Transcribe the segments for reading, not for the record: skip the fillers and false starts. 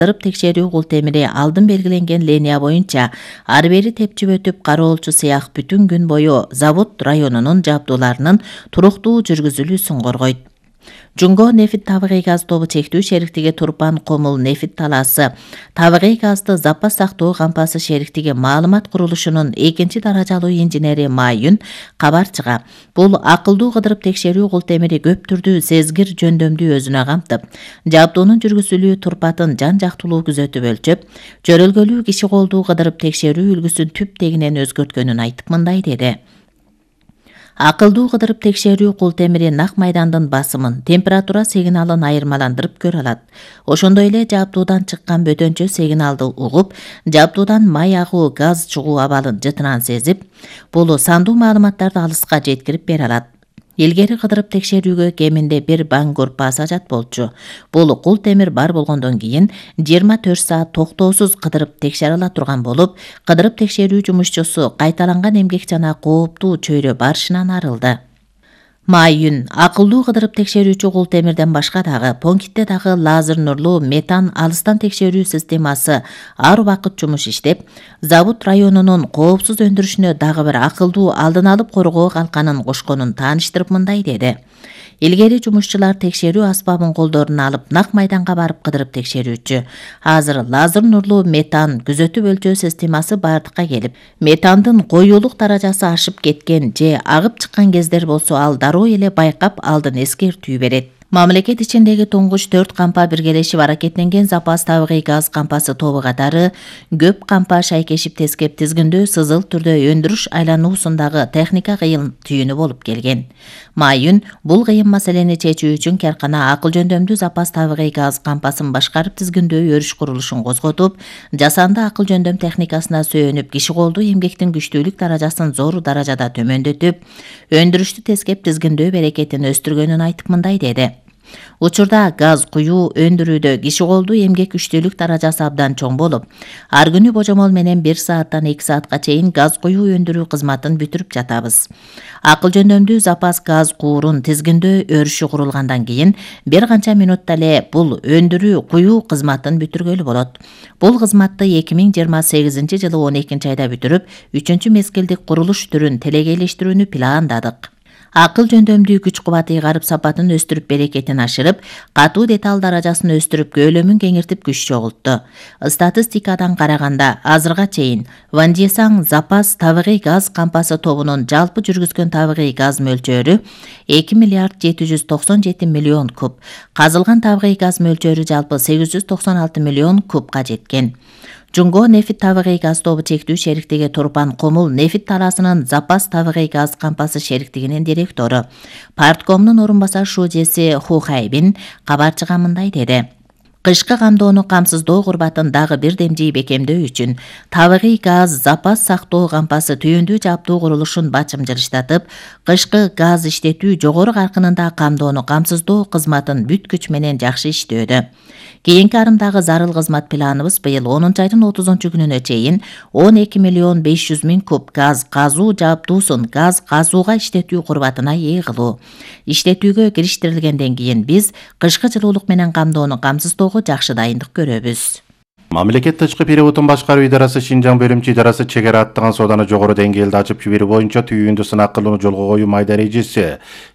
Кыдырып текшерүү кул темири алдын белгиленген линия боюнча ары бери тепчип өтүп кароолчу сыяк бүтүн күн бою завод районунун жабдууларынын туруктуу жүргүзүлүүсүн коргойт. Жунго нефит табигый газ тобу чектүү шериктиги Турпан Комул нефит талаасы табигый газды запас сактоо кампасы шериктиги маалымат курулушунун 2-даражалуу инженери Майюн кабарчыга бул акылдуу кыдырып текшерүү кул темири көп түрдүү сезгир жөндөмдү өзүнө камтып, жабдуунун жүргүзүлүү турпатын жан жактылуу күзөтүп өлчөп, жөрөлгөлүү киши колдуу кыдырып текшерүү үлгүсүн түп тегинен өзгөрткөнүн айтып мындай деди. Акылдуу кыдырып текшерүү кул темири нак майдандын басымын, температура сигналын айырмаландырып көрө алат. Ошондой эле жабдуудан чыккан бөтөнчө сигналды угуп, жабдуудан май агуу, газ чыгуу абалын жытынан сезип, бул сандуу маалыматтарды алыска жеткирип бере алат. Илгери кыдырып текшерүүгө кеминде бир баңгур пассажат болчу. Бул кул темир бар болгондон кийин 24 саат токтоосуз кыдырып текшере ала турган болуп, кыдырып текшерүү жумушчусу кайталанган эмгек жана кооптуу чөйрө барышынан арылды. Майюн акылдуу кыдырып текшерүүчү кул темирден башка дагы Понкитте дагы лазер нурлуу метан алыстан текшерүү системасы ар убакыт жумуш иштеп, завод районунун коопсуз өндүрүшүнө дагы бир акылдуу алдын алып коргоо калканын кошконун тааныштырып мындай деди. Илгери жумушчулар текшерүү аспабын колдоруна алып нак майданга барып кыдырып текшерүүчү. Азыр лазер нурлуу метан күзөтүп өлчөө системасы бардыкка келип, метандын коюулук даражасы ашып кеткен же агып чыккан кездер болсо ал дароо эле байкап алдын эскертүү берет. Мамлекет ичиндеги туңгуч 4 кампа биргелешип аракеттенген запас табигый газ кампасы тобу катары көп кампа шайкешип тескеп тизгиндөө сызыл түрдө өндүрүш айлануусундагы техника кыйын түйүнү болуп келген. Майюн бул кыйын маселени чечүү үчүн каркана акыл жөндөмдүү запас табигый газ кампасын башкарып тизгиндөө өрүш курулушун козготуп, жасанды акыл жөндөм техникасына сөөнүп, киши колдуу эмгектин күчтүүлүк даражасын зор даражада төмөндөтүп, өндүрүштү тескеп тизгиндөө берекетин өстүргөнүн айтып мындай деди. Учурда газ куюу өндүрүүдө киши колдуу эмгек күчтүүлүк даражасы абдан чоң болуп, ар күнү божомол менен 1 сааттан 2 саатка чейин газ куюу өндүрүү кызматын бүтүрүп жатабыз. Акыл жөндөмдүү запас газ куурун тизгиндөө өрүшү курулгандан кийин бир канча мүнөттө эле бул өндүрүү куюу кызматын бүтүргөлү болот. Бул кызматты 2028 жылы 12 айда бүтүрүп, 3-мезгилдик курулуш түрүн телегейлештирүүнү пландадык. Акыл жөндөмдүү күч кубаты ыйгарып сапатын өстүрүп берекетин ашырып, катуу деталь даражасын өстүрүп көөлөмүн кеңиртип күч чогултту. Статистикадан караганда азырга чейин Вандесаң запас табигый газ кампасы тобунун жалпы жүргүзгөн табигый газ мөлчөрү 2 миллиард 797 миллион куб, казылган табигый газ мөлчөрү жалпы 896 миллион кубка жеткен. Жунго нефит табигый газ тобу чектүү шериктиги Турпан Комул нефит талаасынын запас табигый газ кампасы шериктигинин директору Парткомдун орун басар шужеси Хухайбин кабарчыга мындай деди. Кышкы камдоону камсыздоо курбатын дагы бир демжий бекемдөө үчүн табигый газ запас сактоо кампасы түйүндүү жабдуу курулушун бачымжырыштатып, кышкы газ иштетүү жогору каркынында камдоону камсыздоо кызматын бүт күч менен жакшы иштөөдө. Кийинки арымдагы зарыл кызмат планыбыз быйыл 10 айдын 30-күнүнө чейин 12 миллион 500 миң куб газ казуу жабдуусун газ казууга иштетүү курбатына ээ кылуу. Иштетүүгө кириштирилгенден кийин биз кышкы жылуулук менен камдоону камсыздоого жакшы дайындык көрөбүз. Мамлекет тышкы переводун башкаруу идарасы Шинжаң бөлүмчү идарасы чегара аттаган сооданы жогору деңгээлде ачып жиберүү боюнча түйүндү сынак кылууну жолго коюу майда эрежеси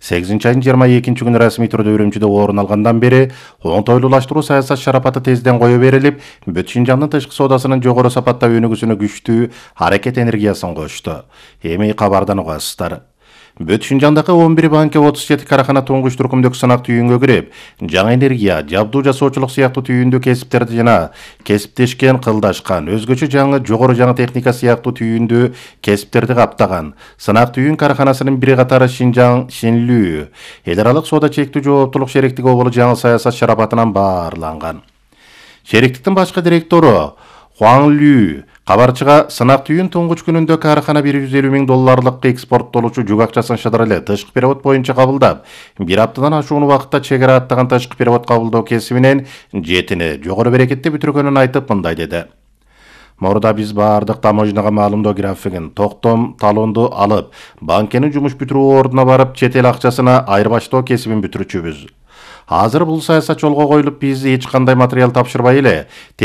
8 айдын 22-күнү расмий түрдө үрүмчүдө орун алгандан бери оңтойлуулаштыруу саясат шарапаты тезден кое берилип, бүт Шинжаңдын тышкы соодасынын жогору сапаттап өнүгүүсүнө күчтүү аракет энергиясын кошту. Эми кабардан угасыздар. Бүт Шинжаңдагы 11 банка 37 карахана туңгуч туркумдук сынак түйүнгө кирип, жаңы энергия, жабдуу жасоочулук сыяктуу түйүндүү кесиптерди жана кесиптешкен, кылдашкан, өзгөчө жогору жаңы техника сыяктуу түйүндүү кесиптерди каптаган сынак түйүн караханасынын бири катары Шинжаң Шинлүү эл аралык соода чектүү жооптулук шериктиги оболу жаңы саясат шарапатынан баарланган. Шериктиктин башкы директору Хуан Лю кабарчыга сынак түйүн туңгуч күнүндө карахана 150 миң долларлык экспорттолуучу жүк акчасын шыдыр эле тышкы перевод боюнча кабылдап, бир аптадан ашуун убакытта чегара аттаган тышкы перевод кабылдоо кесибинен жетини жогору берекетти бүтүргөнүн айтып мындай деди. Мурда биз баардык таможняга маалымдоо графигин, токтом, талонду алып, банкенин жумуш бүтүрүү ордуна барып, чет эл акчасына айырбаштоо кесибин бүтүрүчүбүз. Азыр бул саясат жолго коюлуп, биз эч кандай материал тапшырбай эле